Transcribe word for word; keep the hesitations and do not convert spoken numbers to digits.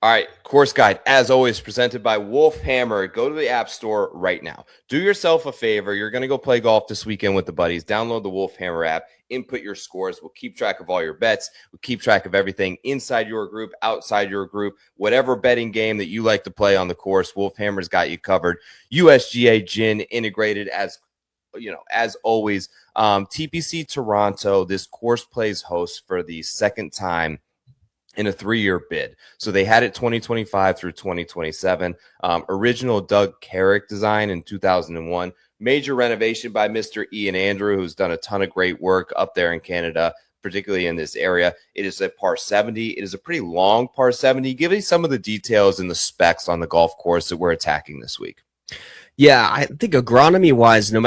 All right, course guide, as always, presented by Wolf Hammer. Go to the App Store right now. Do yourself a favor. You're going to go play golf this weekend with the buddies. Download the Wolf Hammer app. Input your scores. We'll keep track of all your bets. We'll keep track of everything inside your group, outside your group, whatever betting game that you like to play on the course. Wolf Hammer's got you covered. U S G A Gin integrated as you know, as always. Um, T P C Toronto, this course plays host for the second time in a three-year bid. So they had it twenty twenty-five through twenty twenty-seven. Um, original Doug Carrick design in two thousand one. Major renovation by Mister Ian Andrew, who's done a ton of great work up there in Canada, particularly in this area. It is a par seventy. It is a pretty long par seventy. Give me some of the details and the specs on the golf course that we're attacking this week. Yeah, I think agronomy-wise, no